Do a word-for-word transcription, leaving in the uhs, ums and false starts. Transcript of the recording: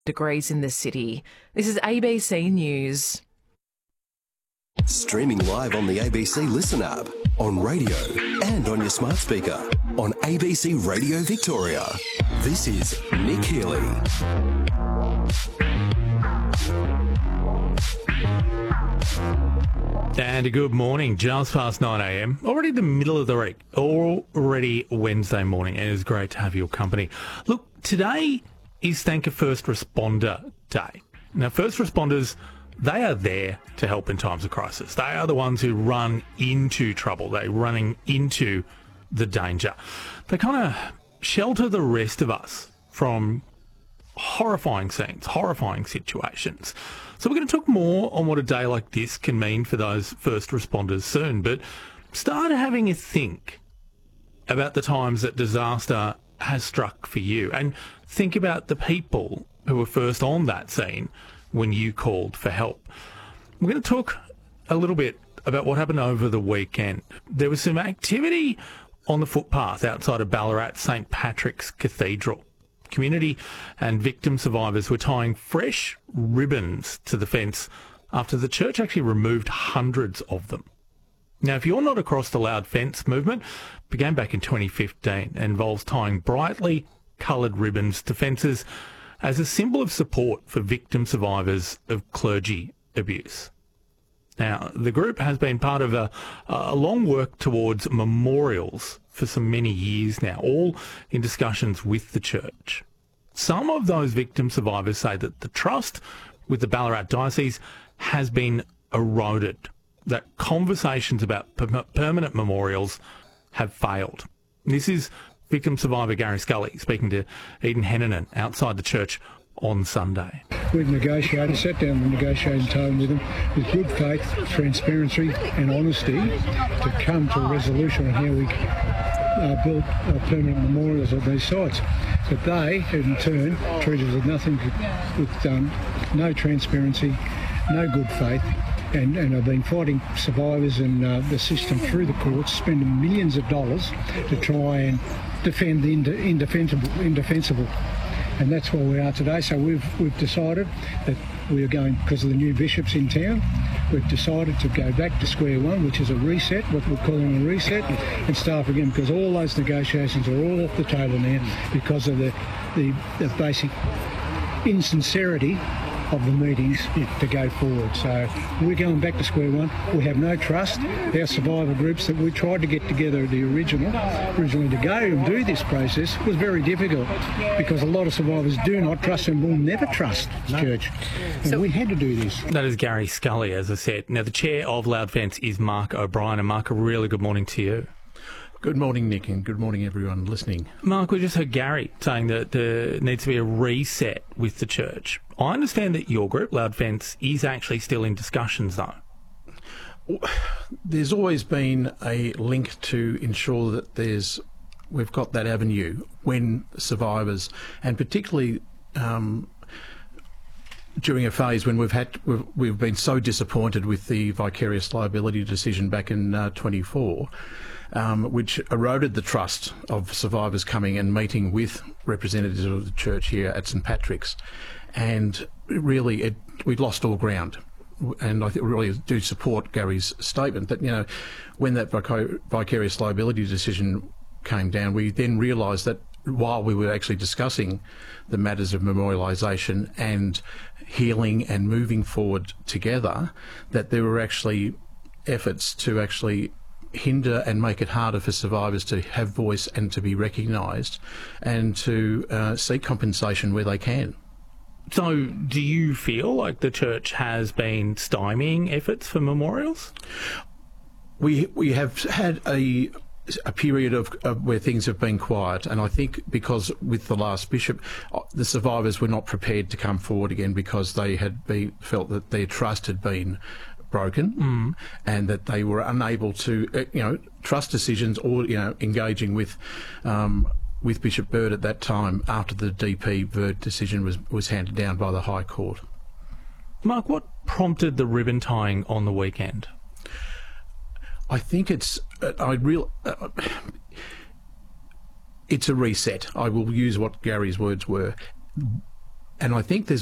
degrees in the city. This is A B C News. Streaming live on the A B C Listen app, on radio and on your smart speaker, on A B C Radio Victoria. This is Nick Healy. And a good morning, just past nine a m. Already the middle of the week, already Wednesday morning, and it's great to have your company. Look, today is Thank a First Responder Day. Now, first responders, they are there to help in times of crisis. They are the ones who run into trouble. They're running into the danger. They kind of shelter the rest of us from horrifying scenes, horrifying situations. So we're going to talk more on what a day like this can mean for those first responders soon, but start having a think about the times that disaster has struck for you, and think about the people who were first on that scene when you called for help. We're going to talk a little bit about what happened over the weekend. There was some activity on the footpath outside of Ballarat St Patrick's Cathedral. Community and victim survivors were tying fresh ribbons to the fence after the church actually removed hundreds of them. Now, if you're not across the Loud Fence movement, it began back in twenty fifteen and involves tying brightly coloured ribbons to fences as a symbol of support for victim survivors of clergy abuse. Now, the group has been part of a, a long work towards memorials for so many years now, all in discussions with the church. Some of those victim survivors say that the trust with the Ballarat Diocese has been eroded, that conversations about per- permanent memorials have failed. This is victim survivor Gary Scully speaking to Eden Hennanen outside the church on Sunday. We've negotiated, sat down the negotiating table with them with good faith, transparency and honesty to come to a resolution on how we uh, build uh, permanent memorials at these sites. But they, in turn, treated us with nothing, with um, no transparency, no good faith, and, and have been fighting survivors and uh, the system through the courts, spending millions of dollars to try and defend the inde- indefensible. indefensible. And that's where we are today. So we've we've decided that we are going, because of the new bishops in town, we've decided to go back to square one, which is a reset, what we're calling a reset, and start again, because all those negotiations are all off the table now because of the, the, the basic insincerity of the meetings to go forward. So we're going back to square one. We have no trust. Our survivor groups that we tried to get together, the original, originally to go and do this process, was very difficult because a lot of survivors do not trust and will never trust the church. And so we had to do this. That is Gary Scully, as I said. Now, the chair of Loud Fence is Mark O'Brien. And Mark, a really good morning to you. Good morning, Nick, and good morning, everyone listening. Mark, we just heard Gary saying that there needs to be a reset with the church. I understand that your group, Loud Fence, is actually still in discussions, though. There's always been a link to ensure that there's we've got that avenue when survivors, and particularly um, during a phase when we've had we've, we've been so disappointed with the vicarious liability decision back in uh, twenty-four. Um, which eroded the trust of survivors coming and meeting with representatives of the church here at St Patrick's. And really, it, we lost all ground. And I think we really do support Gary's statement that, you know, when that vicar- vicarious liability decision came down, we then realised that while we were actually discussing the matters of memorialisation and healing and moving forward together, that there were actually efforts to actually hinder and make it harder for survivors to have voice and to be recognised and to uh, seek compensation where they can. So do you feel like the church has been stymieing efforts for memorials? We we have had a a period of, of where things have been quiet, and I think because with the last bishop, the survivors were not prepared to come forward again because they had be, felt that their trust had been broken, mm. and that they were unable to, you know, trust decisions or, you know, engaging with um, with Bishop Bird at that time after the D P Bird decision was, was handed down by the High Court. Mark, what prompted the ribbon tying on the weekend? I think it's uh, I real uh, it's a reset. I will use what Gary's words were. and I think there's